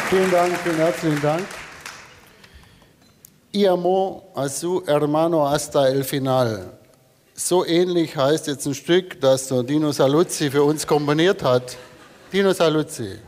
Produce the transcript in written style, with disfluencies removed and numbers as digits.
Vielen Dank, vielen herzlichen Dank. Y amo a su hermano hasta el final. So ähnlich heißt jetzt ein Stück, das der Dino Saluzzi für uns komponiert hat. Dino Saluzzi.